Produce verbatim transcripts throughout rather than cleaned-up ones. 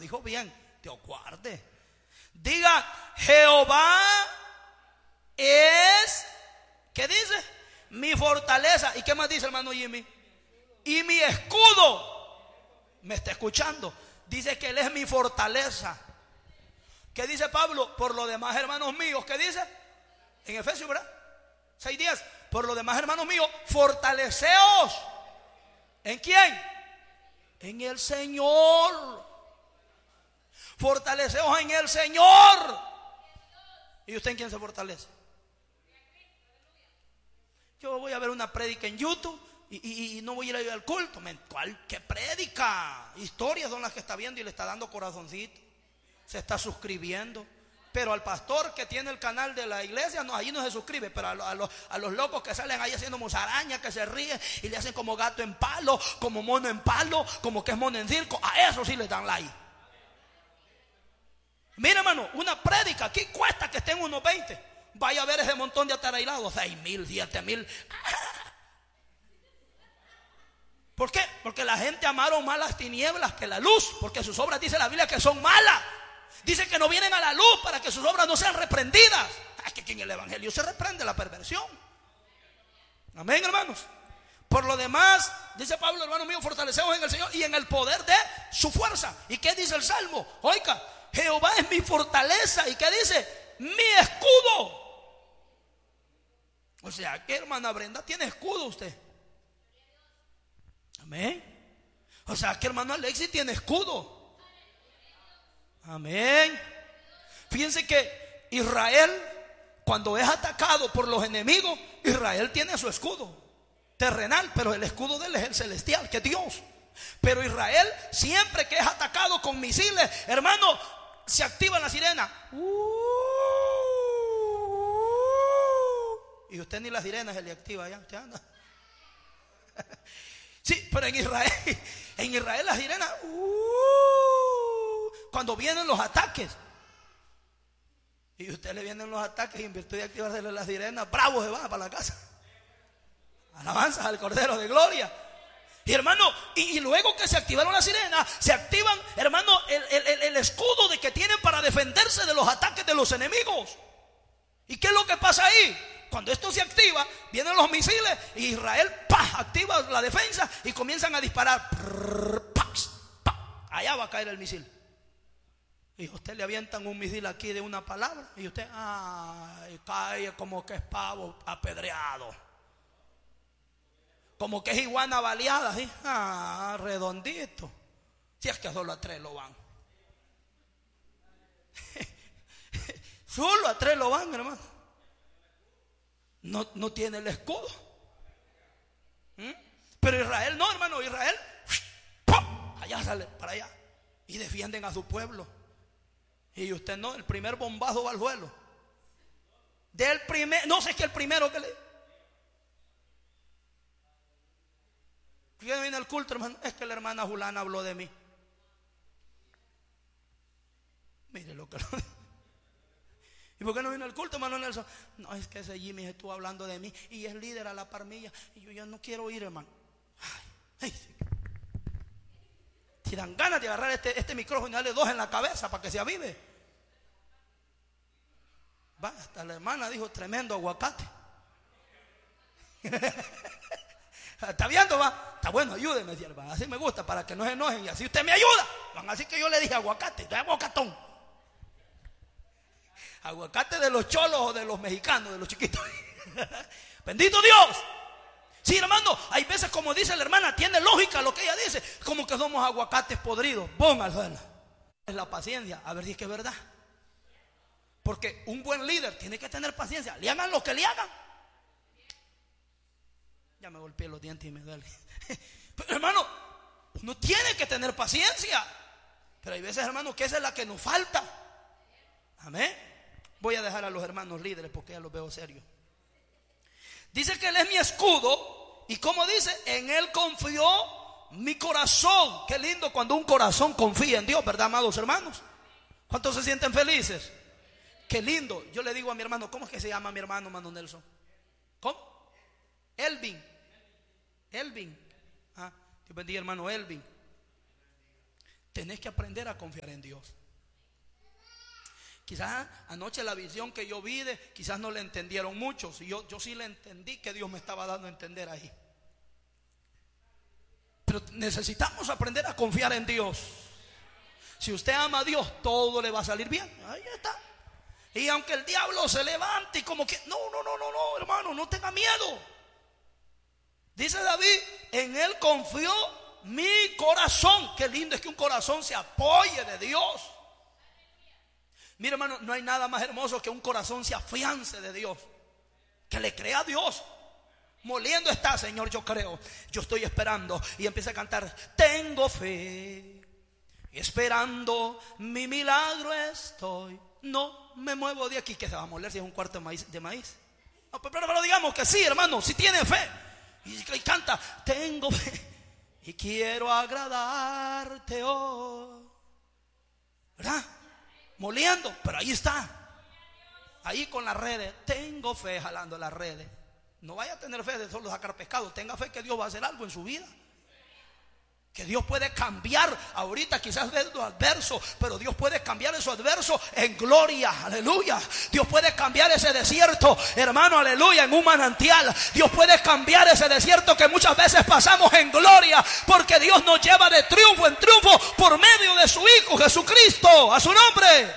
dijo bien, Dios guarde. Diga, Jehová es, ¿qué dice? Mi fortaleza. ¿Y qué más dice, hermano Jimmy? Y mi escudo. ¿Me está escuchando? Dice que Él es mi fortaleza. ¿Qué dice Pablo? Por lo demás, hermanos míos, ¿qué dice? En Efesios, ¿verdad? seis días. Por lo demás, hermanos míos, fortaleceos. ¿En quién? En el Señor. Fortaleceos en el Señor. ¿Y usted en quién se fortalece? Yo voy a ver una prédica en YouTube y, y, y no voy a ir al culto. ¿Cuál? ¿Qué prédica? Historias son las que está viendo y le está dando corazoncito. Se está suscribiendo. Pero al pastor que tiene el canal de la iglesia, no, allí no se suscribe. Pero a, lo, a, los, a los locos que salen ahí haciendo musaraña, que se ríen y le hacen como gato en palo, como mono en palo, como que es mono en circo, a eso sí les dan like. Mira, hermano, una prédica aquí cuesta que estén unos veinte. Vaya a ver ese montón de atarailados, seis mil, siete mil. ¿Por qué? Porque la gente amaron más las tinieblas que la luz. Porque sus obras, dice la Biblia, que son malas. Dice que no vienen a la luz para que sus obras no sean reprendidas. Es que aquí en el evangelio se reprende la perversión. Amén, hermanos. Por lo demás, dice Pablo, hermano mío, fortalecemos en el Señor y en el poder de su fuerza. ¿Y qué dice el Salmo? Oiga, Jehová es mi fortaleza. ¿Y qué dice? Mi escudo. O sea, que hermana Brenda, tiene escudo usted. Amén. O sea, que hermano Alexis tiene escudo. Amén. Fíjense que Israel, cuando es atacado por los enemigos, Israel tiene su escudo terrenal, pero el escudo de él es el celestial, que es Dios. Pero Israel, siempre que es atacado con misiles, hermano, se activa la sirena. Y usted ni la sirena se le activa ya. Usted anda. Sí, pero en Israel, en Israel la sirena, cuando vienen los ataques, y a usted le vienen los ataques y en virtud de activarse la sirena, bravo, se va para la casa. Alabanzas al Cordero de Gloria. Y hermano, y, y luego que se activaron las sirenas, se activan, hermano, el, el, el escudo de que tienen para defenderse de los ataques de los enemigos. ¿Y qué es lo que pasa ahí? Cuando esto se activa, vienen los misiles y Israel ¡pah!, activa la defensa y comienzan a disparar. Allá va a caer el misil. Y a usted le avientan un misil aquí de una palabra y usted ay, cae como que es pavo apedreado, como que es iguana baleada, ¿sí? Ah, redondito. Si es que solo a tres lo van. Solo a tres lo van, hermano. No, no tiene el escudo. ¿Mm? Pero Israel no, hermano. Israel ¡pum!, allá sale para allá y defienden a su pueblo. Y usted no, el primer bombazo va al suelo. Del primer, no sé, es que el primero que le. ¿Quién viene al culto, hermano? Es que la hermana Julana habló de mí. Mire lo que lo. ¿Y por qué no vino al culto, hermano Nelson? No, es que ese Jimmy estuvo hablando de mí y es líder a la par mía y yo ya no quiero ir, hermano. Ay, ay. Si dan ganas de agarrar este, este micrófono y darle dos en la cabeza para que se avive. Va, hasta la hermana dijo tremendo aguacate. ¿Está viendo? Va, está bueno, ayúdeme, sierva. Así me gusta, para que no se enojen y así usted me ayuda. Van así que yo le dije aguacate, no es aguacatón. Aguacate de los cholos o de los mexicanos, de los chiquitos. Bendito Dios. Sí, hermano, hay veces, como dice la hermana, tiene lógica lo que ella dice, como que somos aguacates podridos. Póngalo. Es la paciencia, a ver si es que es verdad. Porque un buen líder tiene que tener paciencia. Le hagan lo que le hagan. Ya me golpeé los dientes y me duele. Pero hermano, uno tiene que tener paciencia. Pero hay veces, hermano, que esa es la que nos falta. Amén. Voy a dejar a los hermanos líderes porque ya los veo serios. Dice que Él es mi escudo. Y como dice, en Él confió mi corazón. Qué lindo cuando un corazón confía en Dios, ¿verdad, amados hermanos? ¿Cuántos se sienten felices? Qué lindo. Yo le digo a mi hermano, ¿cómo es que se llama mi hermano, hermano Nelson? ¿Cómo? Elvin. Elvin. Ah, Dios bendiga, hermano Elvin. Tenés que aprender a confiar en Dios. Quizás anoche la visión que yo vi, de, quizás no le entendieron muchos. Y yo, yo sí le entendí que Dios me estaba dando a entender ahí. Pero necesitamos aprender a confiar en Dios. Si usted ama a Dios, todo le va a salir bien. Ahí está. Y aunque el diablo se levante y como que, no, no, no, no, no, hermano, no tenga miedo. Dice David, en él confió mi corazón. Qué lindo es que un corazón se apoye de Dios. Mira, hermano, no hay nada más hermoso que un corazón se afiance de Dios, que le crea a Dios. Moliendo está, Señor, yo creo, yo estoy esperando. Y empieza a cantar, tengo fe, esperando mi milagro estoy. No me muevo de aquí. Que se va a moler si es un cuarto de maíz, de maíz. No, pero, pero, pero digamos que sí, hermano, si tiene fe. Y, y canta, tengo fe y quiero agradarte hoy. ¿Verdad? Moliendo, pero ahí está. Ahí con las redes. Tengo fe jalando las redes. No vaya a tener fe de solo sacar pescado. Tenga fe que Dios va a hacer algo en su vida. Que Dios puede cambiar. Ahorita quizás ves lo adverso, pero Dios puede cambiar eso adverso en gloria. Aleluya. Dios puede cambiar ese desierto, hermano, aleluya, en un manantial. Dios puede cambiar ese desierto que muchas veces pasamos en gloria, porque Dios nos lleva de triunfo en triunfo por medio de su Hijo Jesucristo. A su nombre.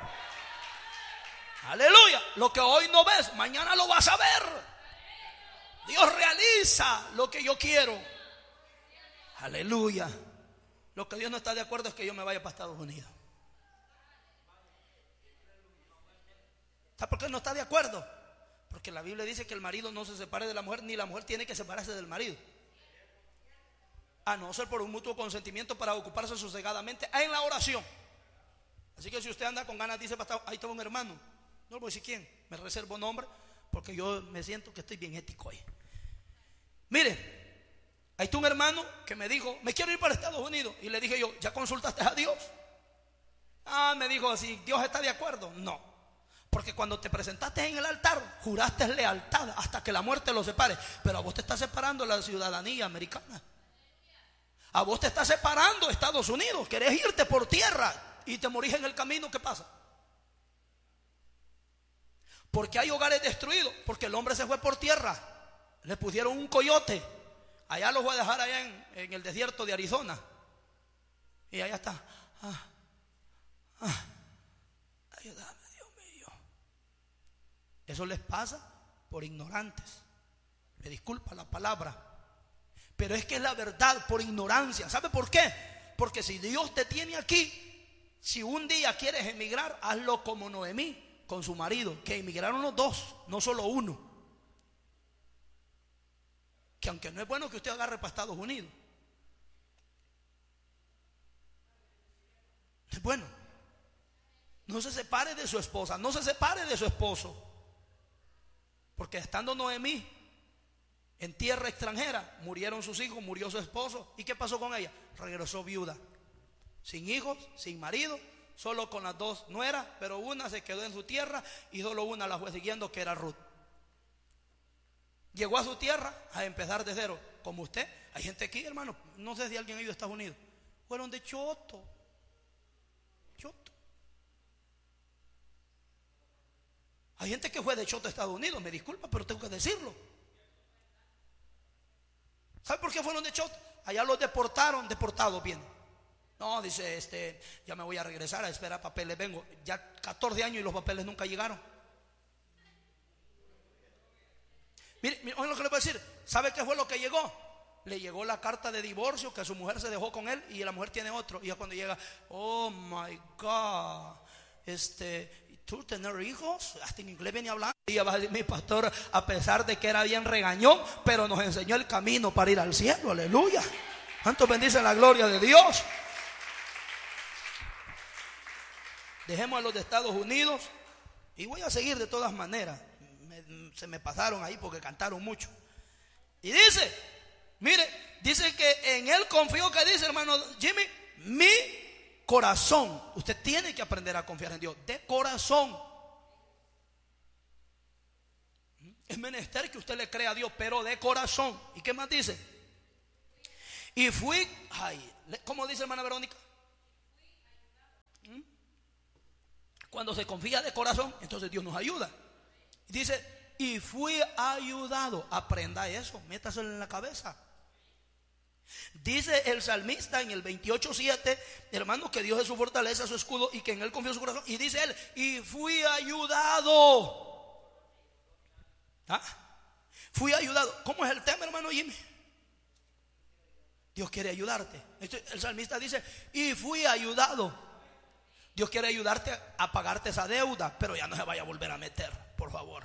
Aleluya. Lo que hoy no ves, mañana lo vas a ver. Dios realiza lo que yo quiero. Aleluya. Lo que Dios no está de acuerdo es que yo me vaya para Estados Unidos. ¿Sabe por qué no está de acuerdo? Porque la Biblia dice que el marido no se separe de la mujer, ni la mujer tiene que separarse del marido, a no ser por un mutuo consentimiento para ocuparse sosegadamente en la oración. Así que si usted anda con ganas, dice, ahí está un hermano, no le voy a decir quién, me reservo nombre, porque yo me siento que estoy bien ético ahí. Mire, ahí está un hermano que me dijo, me quiero ir para Estados Unidos. Y le dije yo, ¿ya consultaste a Dios? Ah, me dijo, si Dios está de acuerdo. No, porque cuando te presentaste en el altar, juraste lealtad hasta que la muerte lo separe. Pero a vos te está separando la ciudadanía americana. A vos te está separando Estados Unidos. Querés irte por tierra y te morís en el camino. ¿Qué pasa? Porque hay hogares destruidos, porque el hombre se fue por tierra. Le pusieron un coyote. Allá los voy a dejar allá en, en el desierto de Arizona. Y allá está. Ah, ah, ayúdame, Dios mío. Eso les pasa por ignorantes. Me disculpa la palabra, pero es que es la verdad, por ignorancia. ¿Sabe por qué? Porque si Dios te tiene aquí, si un día quieres emigrar, hazlo como Noemí con su marido, que emigraron los dos, no solo uno. Que aunque no es bueno que usted agarre para Estados Unidos, es bueno. No se separe de su esposa, no se separe de su esposo. Porque estando Noemí en tierra extranjera, murieron sus hijos, murió su esposo. ¿Y qué pasó con ella? Regresó viuda, sin hijos, sin marido, solo con las dos nueras, pero una se quedó en su tierra y solo una la fue siguiendo, que era Ruth. Llegó a su tierra a empezar de cero, como usted. Hay gente aquí, hermano, no sé si alguien ha ido a Estados Unidos, fueron de Choto. Choto. Hay gente que fue de Choto a Estados Unidos, me disculpa, pero tengo que decirlo. ¿Sabe por qué fueron de Choto? Allá los deportaron, deportados bien. No, dice, este, ya me voy a regresar a esperar papeles, vengo. Ya catorce años y los papeles nunca llegaron. Mire, mire, oigan lo que le voy a decir. ¿Sabe qué fue lo que llegó? Le llegó la carta de divorcio, que su mujer se dejó con él y la mujer tiene otro. Y ya cuando llega, oh my God, este, ¿tú tener hijos? Hasta en inglés venía hablando. Y ella va a decir, mi pastor, a pesar de que era bien regañón, pero nos enseñó el camino para ir al cielo. Aleluya. ¿Cuántos bendicen la gloria de Dios? Dejemos a los de Estados Unidos. Y voy a seguir de todas maneras. Me, se me pasaron ahí porque cantaron mucho. Y dice, mire, dice que en él confío, que dice, hermano Jimmy, mi corazón. Usted tiene que aprender a confiar en Dios de corazón. Es menester que usted le crea a Dios, pero de corazón. ¿Y qué más dice? Y fui, ay, ¿cómo dice hermana Verónica? Cuando se confía de corazón, entonces Dios nos ayuda. Dice, y fui ayudado. Aprenda eso, métaselo en la cabeza. Dice el salmista en el veintiocho siete, hermano, que Dios es su fortaleza, su escudo, y que en él confió su corazón. Y dice él, y fui ayudado. ¿Ah? Fui ayudado. ¿Cómo es el tema, hermano Jimmy? Dios quiere ayudarte. El salmista dice, y fui ayudado. Dios quiere ayudarte a pagarte esa deuda, pero ya no se vaya a volver a meter, por favor.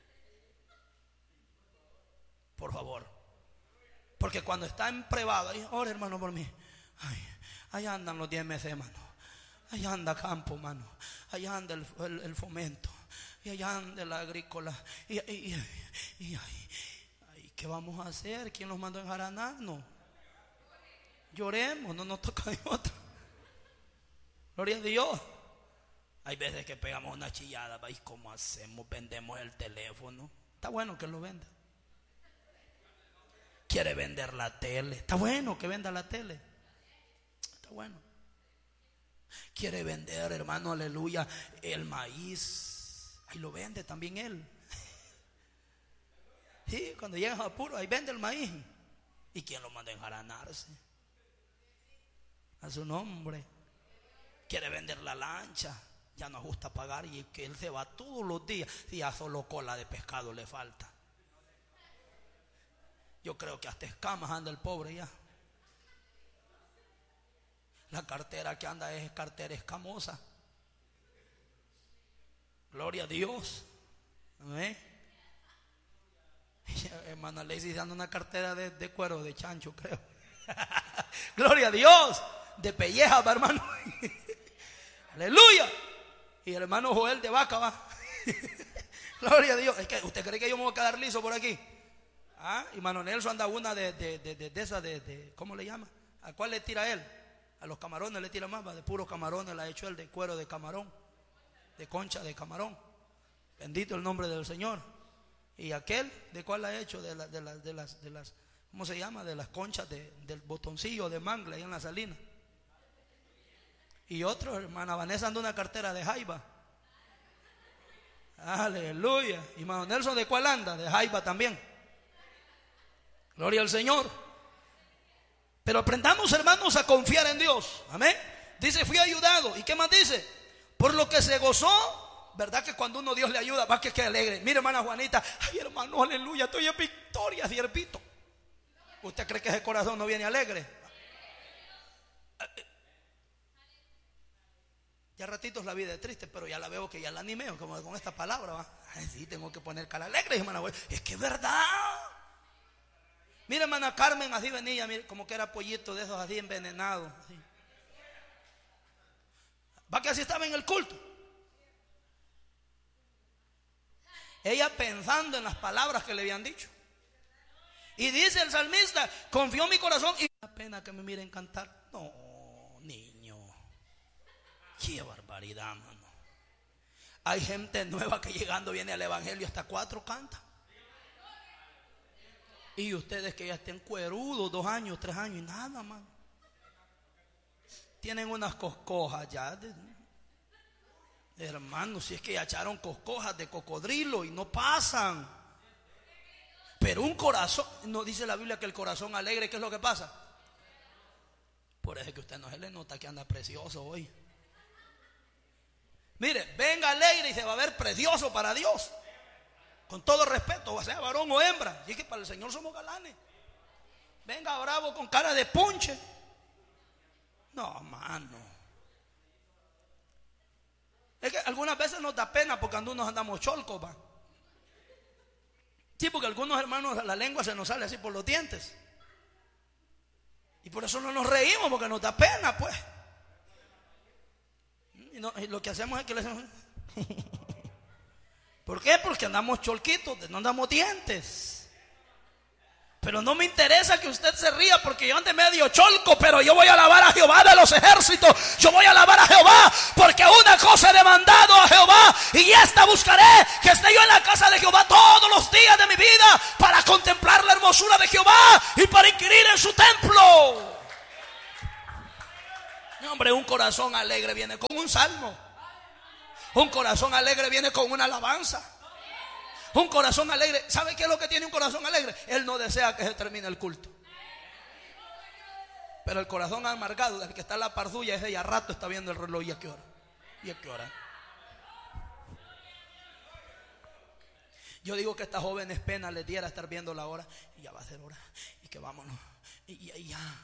Por favor. Porque cuando está en privado, ora hermano por mí. Ay, allá andan los diez meses, hermano. Allá anda campo, hermano. Allá anda el, el, el fomento. Y allá anda la agrícola. Y, y, y, y ay, ay, ¿qué vamos a hacer? ¿Quién nos mandó a enjaranarnos? Lloremos, no nos toca de otra. Gloria a Dios. Hay veces que pegamos una chillada. ¿Y cómo hacemos? Vendemos el teléfono. Está bueno que lo venda. Quiere vender la tele. Está bueno que venda la tele. Está bueno. Quiere vender, hermano, aleluya, el maíz. Ahí lo vende también él. Sí, cuando llegas a apuro, ahí vende el maíz. ¿Y quién lo manda a enjaranarse? A su nombre. Quiere vender la lancha. Ya no ajusta pagar y que él se va todos los días. Y ya solo cola de pescado le falta. Yo creo que hasta escamas anda el pobre ya. La cartera que anda es cartera escamosa. Gloria a Dios. ¿Eh? Hermana Lacey anda una cartera de, de cuero de chancho, creo. Gloria a Dios. De pelleja, va, hermano. Aleluya. Y el hermano Joel de vaca, va. Gloria a Dios. Es que usted cree que yo me voy a quedar liso por aquí. Ah, y Mano Nelson anda una de, de, de, de, de esa de, de, ¿cómo le llama? ¿A cuál le tira él? A los camarones le tira más, va, de puros camarones la ha hecho él, de cuero de camarón, de concha de camarón. Bendito el nombre del Señor. Y aquel, ¿de cuál la ha hecho? De, la, de, la, de, las, de las, ¿cómo se llama? De las conchas de, del botoncillo de mangle ahí en la salina. Y otro, hermana Vanessa anda una cartera de jaiba. Aleluya. Y Mano Nelson, ¿de cuál anda? De jaiba también. Gloria al Señor. Pero aprendamos, hermanos, a confiar en Dios. Amén. Dice, fui ayudado. ¿Y qué más dice? Por lo que se gozó. ¿Verdad que cuando uno Dios le ayuda, va que quede alegre? Mire, hermana Juanita. Ay, hermano, aleluya, estoy en victoria, siervito. ¿Usted cree que ese corazón no viene alegre? Ya ratitos la vida es triste, pero ya la veo que ya la animeo, como con esta palabra, ¿va? Ay, sí, tengo que poner cara alegre, hermana. Es que es verdad. Mira, hermana Carmen, así venía, mire, como que era pollito de esos así envenenados. Así. Va que así estaba en el culto. Ella pensando en las palabras que le habían dicho. Y dice el salmista, confió mi corazón y la pena que me miren cantar. No, niño. Qué barbaridad, mano. Hay gente nueva que llegando viene al evangelio, hasta cuatro canta. Y ustedes que ya estén cuerudos, dos años, tres años y nada, man. Tienen unas coscojas ya. De, hermanos, si es que ya echaron coscojas de cocodrilo y no pasan. Pero un corazón, no dice la Biblia que el corazón alegre, ¿qué es lo que pasa? Por eso es que usted no se le nota que anda precioso hoy. Mire, venga alegre y se va a ver precioso para Dios. Con todo respeto, sea varón o hembra. Y es que para el Señor somos galanes. Venga bravo con cara de punche. No, mano. Es que algunas veces nos da pena porque algunos andamos cholcos, va. Sí, porque algunos hermanos la lengua se nos sale así por los dientes. Y por eso no nos reímos, porque nos da pena, pues. Y, no, y lo que hacemos es que le decimos... ¿Por qué? Porque andamos cholquitos, no andamos dientes. Pero no me interesa que usted se ría porque yo ande medio cholco, pero yo voy a alabar a Jehová de los ejércitos. Yo voy a alabar a Jehová porque una cosa he demandado a Jehová y esta buscaré, que esté yo en la casa de Jehová todos los días de mi vida para contemplar la hermosura de Jehová y para inquirir en su templo. Hombre, un corazón alegre viene con un salmo. Un corazón alegre viene con una alabanza. Un corazón alegre, ¿sabe qué es lo que tiene un corazón alegre? Él no desea que se termine el culto. Pero el corazón amargado del que está en la pardulla, ese ya rato está viendo el reloj. ¿Y a qué hora? ¿Y a qué hora? Yo digo que a estas jóvenes pena les diera estar viendo la hora. Y ya va a ser hora. Y que vámonos. Y, y, y ya.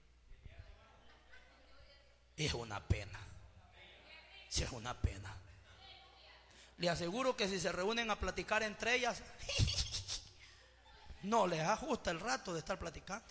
Es una pena. Sí, es una pena. Le aseguro que si se reúnen a platicar entre ellas, no les ajusta el rato de estar platicando.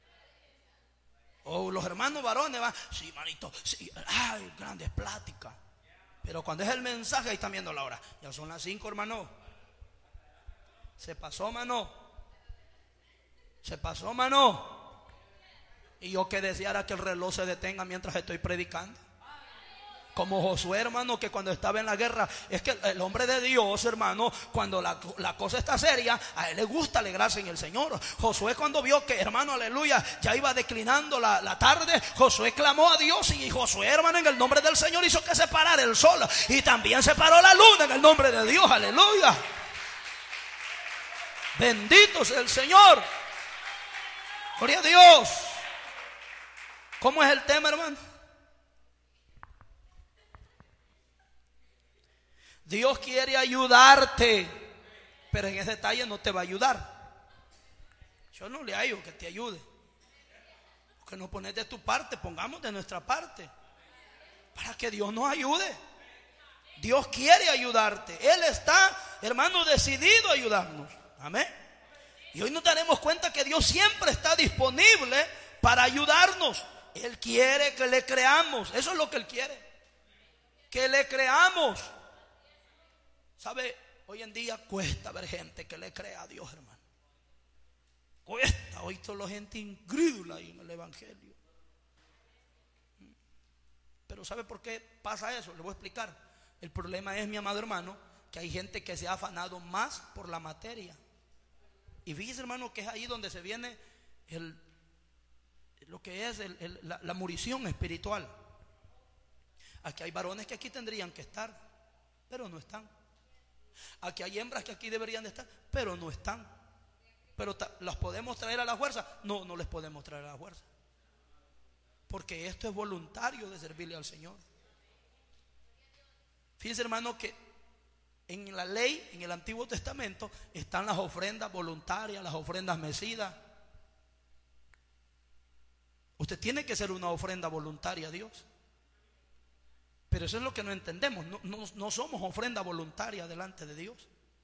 O los hermanos varones van, sí, manito, sí, ay, grandes pláticas. Pero cuando es el mensaje, ahí están viendo la hora. Ya son las cinco, hermano. Se pasó, mano. Se pasó, mano. Y yo que deseara que el reloj se detenga mientras estoy predicando. Como Josué, hermano, que cuando estaba en la guerra, es que el hombre de Dios, hermano, cuando la, la cosa está seria, a él le gusta alegrarse en el Señor. Josué, cuando vio que, hermano, aleluya, ya iba declinando la, la tarde, Josué clamó a Dios. Y Josué, hermano, en el nombre del Señor hizo que se parara el sol. Y también se paró la luna en el nombre de Dios, aleluya. Bendito sea el Señor. Gloria a Dios. ¿Cómo es el tema, hermano? Dios quiere ayudarte, pero en ese detalle no te va a ayudar. Yo no le hallo que te ayude. Porque no pones de tu parte, pongamos de nuestra parte, para que Dios nos ayude. Dios quiere ayudarte. Él está, hermano, decidido a ayudarnos. Amén. Y hoy nos daremos cuenta que Dios siempre está disponible para ayudarnos. Él quiere que le creamos. Eso es lo que Él quiere, que le creamos. ¿Sabe? Hoy en día cuesta ver gente que le crea a Dios, hermano. Cuesta. Hoy toda la gente incrédula en el evangelio. Pero ¿sabe por qué pasa eso? Le voy a explicar. El problema es, mi amado hermano, que hay gente que se ha afanado más por la materia. Y fíjese, hermano, que es ahí donde se viene el, lo que es el, el, la, la murición espiritual. Aquí hay varones que aquí tendrían que estar, pero no están. Aquí hay hembras que aquí deberían de estar, pero no están. Pero ¿las podemos traer a la fuerza? No, no les podemos traer a la fuerza. Porque esto es voluntario de servirle al Señor. Fíjense, hermano, que en la ley, en el Antiguo Testamento, están las ofrendas voluntarias, las ofrendas mecidas. Usted tiene que ser una ofrenda voluntaria a Dios. Pero eso es lo que no entendemos. No, no, no somos ofrenda voluntaria delante de Dios.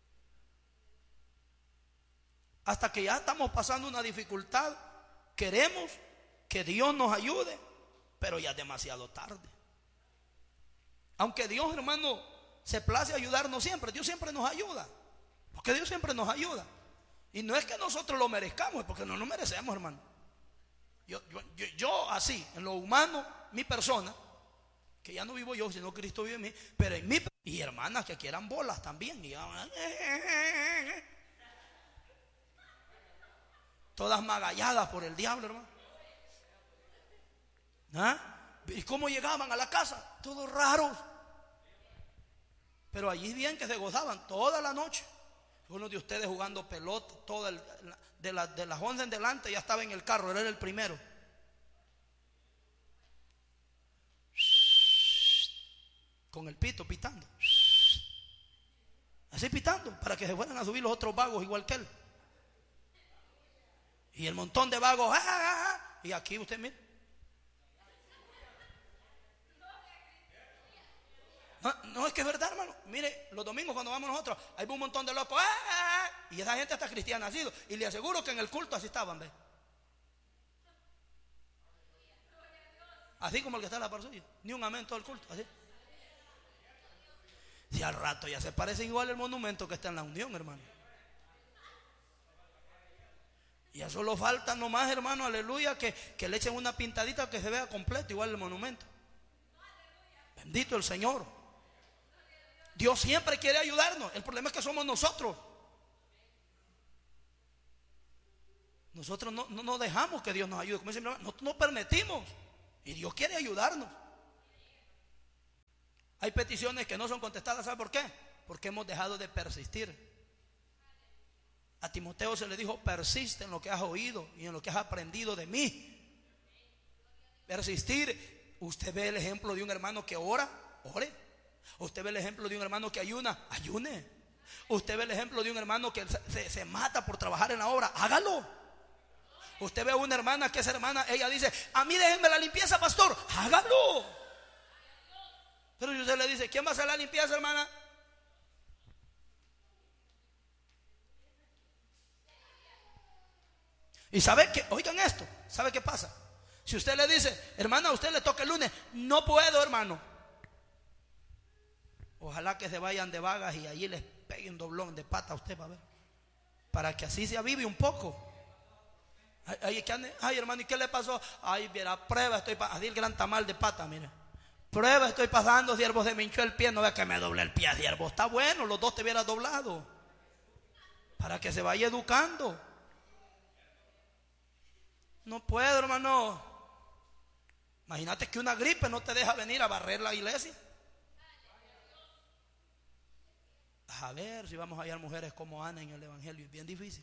Hasta que ya estamos pasando una dificultad, queremos que Dios nos ayude, pero ya es demasiado tarde. Aunque Dios, hermano, se place ayudarnos siempre, Dios siempre nos ayuda. Porque Dios siempre nos ayuda. Y no es que nosotros lo merezcamos, es porque no lo merecemos, hermano. Yo, yo, yo, yo así, en lo humano, mi persona, que ya no vivo yo, sino Cristo vive en mí, pero en mí, y hermanas que quieran bolas también, y ya, todas magalladas por el diablo, hermano. ¿Ah? ¿Y cómo llegaban a la casa? Todos raros. Pero allí bien que se gozaban toda la noche. Uno de ustedes jugando pelota, toda el, de, la, de las once en delante ya estaba en el carro, él era el primero. Con el pito pitando. Así pitando, para que se fueran a subir los otros vagos igual que él. Y el montón de vagos, ¡ah, ah, ah! Y aquí usted mire. No, no, es que es verdad, hermano. Mire, los domingos cuando vamos nosotros, hay un montón de locos, ¡ah, ah, ah! Y esa gente está cristiana, ha sido. Y le aseguro que en el culto así estaban, ¿ve? Así como el que está en la par suya. Ni un amén todo el culto, así. Si al rato ya se parece igual el monumento que está en la Unión, hermano. Y a solo falta nomás, hermano, aleluya, que, que le echen una pintadita que se vea completo, igual el monumento. Bendito el Señor. Dios siempre quiere ayudarnos. El problema es que somos nosotros. Nosotros no, no, no dejamos que Dios nos ayude. Como dice mi hermano, no, no permitimos. Y Dios quiere ayudarnos. Hay peticiones que no son contestadas. ¿Sabe por qué? Porque hemos dejado de persistir. A Timoteo se le dijo: persiste en lo que has oído y en lo que has aprendido de mí. Persistir. Usted ve el ejemplo de un hermano que ora, ore. Usted ve el ejemplo de un hermano que ayuna, ayune. Usted ve el ejemplo de un hermano que se, se mata por trabajar en la obra, hágalo. Usted ve a una hermana que esa hermana, ella dice: a mí déjenme la limpieza, pastor, hágalo. Pero si usted le dice: ¿quién va a hacer la limpieza, hermana? Y sabe que, oigan esto, ¿sabe qué pasa? Si usted le dice: hermana, a usted le toca el lunes, no puedo, hermano. Ojalá que se vayan de vagas y allí les pegue un doblón de pata a usted, va a ver, para que así se avive un poco. Ay, ay, ay, hermano, ¿y qué le pasó? Ay, viera, prueba estoy pasando, así el gran tamal de pata, mire. Prueba estoy pasando, siervo, se me hinchó el pie. No vea que me doble el pie, siervo. Está bueno, los dos te hubieras doblado, para que se vaya educando. No puedo, hermano. Imagínate que una gripe no te deja venir a barrer la iglesia. A ver si vamos a hallar mujeres como Ana en el evangelio. Es bien difícil.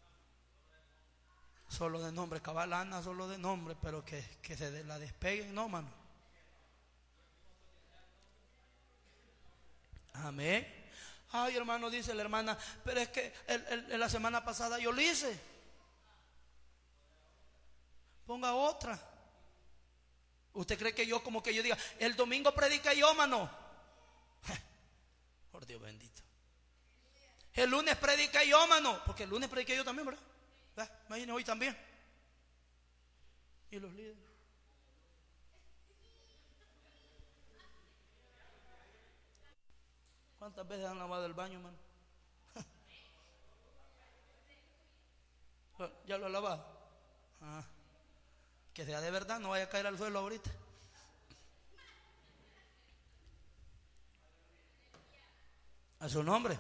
Solo de nombre, cabal Ana, solo de nombre, pero que, que se de la despeguen, no, mano. Amén. Ay, hermano, dice la hermana, pero es que el, el, la semana pasada yo lo hice. Ponga otra. ¿Usted cree que yo como que yo diga: el domingo predica yo, mano? Por Dios bendito. El lunes predica yo, mano. Porque el lunes prediqué yo también, ¿verdad? ¿verdad? Imagínense, hoy también. Y los líderes. ¿Cuántas veces han lavado el baño, mano? ¿Ya lo ha lavado? Ah. Que sea de verdad, no vaya a caer al suelo ahorita. A su nombre.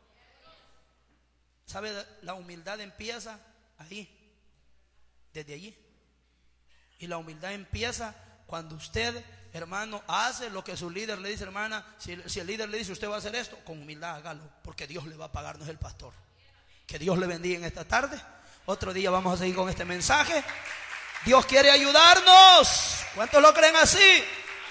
¿Sabe? La humildad empieza ahí, desde allí. Y la humildad empieza cuando usted, hermano, hace lo que su líder le dice. Hermana, si, si el líder le dice: usted va a hacer esto, con humildad hágalo, porque Dios le va a pagar, no es el pastor. Que Dios le bendiga en esta tarde. Otro día vamos a seguir con este mensaje. Dios quiere ayudarnos. ¿Cuántos lo creen así?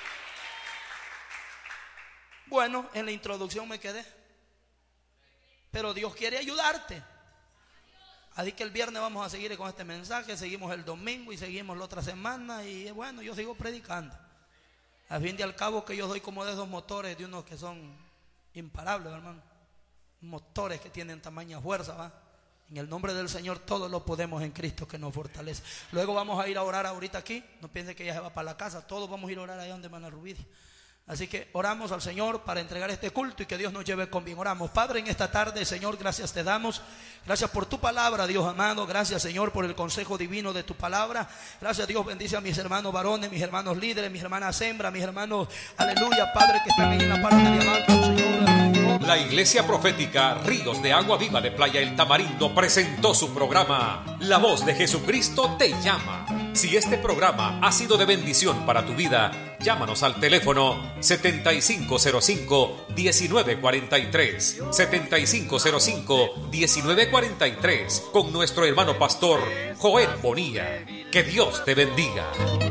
Bueno, en la introducción me quedé. Pero Dios quiere ayudarte. Así que el viernes vamos a seguir con este mensaje. Seguimos el domingo y seguimos la otra semana. Y bueno, yo sigo predicando. Al fin y al cabo que yo doy como de esos motores, de unos que son imparables, hermano. Motores que tienen tamaña fuerza, ¿va? En el nombre del Señor todo lo podemos en Cristo que nos fortalece. Luego vamos a ir a orar ahorita aquí. No piense que ella se va para la casa. Todos vamos a ir a orar allá donde hermana Rubí. Así que oramos al Señor para entregar este culto y que Dios nos lleve con bien. Oramos. Padre, en esta tarde, Señor, gracias te damos. Gracias por tu palabra, Dios amado. Gracias, Señor, por el consejo divino de tu palabra. Gracias, Dios, bendice a mis hermanos varones, mis hermanos líderes, mis hermanas hembras, mis hermanos, aleluya, Padre, que están ahí en la parte de abajo, Señor. La Iglesia Profética Ríos de Agua Viva de Playa El Tamarindo presentó su programa La Voz de Jesucristo te llama. Si este programa ha sido de bendición para tu vida, llámanos al teléfono setenta y cinco cero cinco, diecinueve cuarenta y tres, setenta y cinco cero cinco, diecinueve cuarenta y tres, con nuestro hermano pastor Joel Bonilla. Que Dios te bendiga.